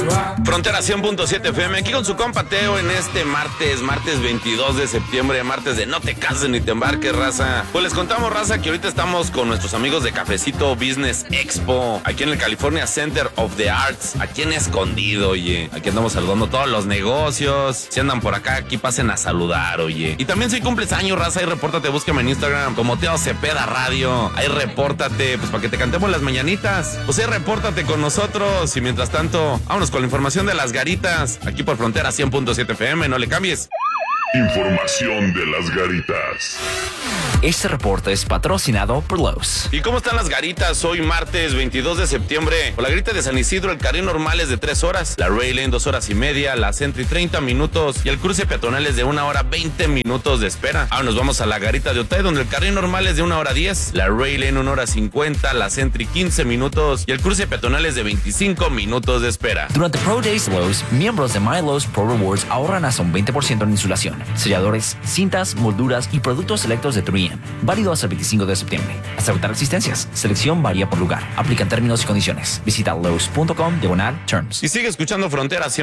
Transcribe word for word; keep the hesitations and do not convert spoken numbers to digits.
Frontera cien punto siete F M, aquí con su compa Teo en este martes, martes veintidós de septiembre, martes de no te cases ni te embarques, raza. Pues les contamos, raza, que ahorita estamos con nuestros amigos de Cafecito Business Expo, aquí en el California Center of the Arts, aquí en Escondido, oye. Aquí andamos saludando todos los negocios. Si andan por acá, aquí pasen a saludar, oye. Y también si cumples años, raza, ahí repórtate, búscame en Instagram como Teo Cepeda Radio. Ahí repórtate, pues para que te cantemos las mañanitas. Pues ahí repórtate con nosotros. Y mientras tanto, vámonos con la información de las garitas, aquí por Frontera cien punto siete F M, no le cambies. Información de las garitas. Este reporte es patrocinado por Lowe's. ¿Y cómo están las garitas? Hoy martes veintidós de septiembre. Por la garita de San Isidro, el carril normal es de tres horas, la Rail Lane dos horas y media, la Sentry treinta minutos y el cruce peatonal es de una hora veinte minutos de espera. Ahora nos vamos a la garita de Otay, donde el carril normal es de una hora diez, la Rail Lane una hora cincuenta, la Sentry quince minutos y el cruce peatonal es de veinticinco minutos de espera. Durante Pro Days Lowe's, miembros de My Lowe's Pro Rewards ahorran hasta un veinte por ciento en insulación, selladores, cintas, molduras y productos selectos de tres M. Válido hasta el veinticinco de septiembre. Hasta agotar existencias. Selección varía por lugar. Aplican términos y condiciones. Visita Lowe's punto com diagonal terms. Y sigue escuchando Frontera cien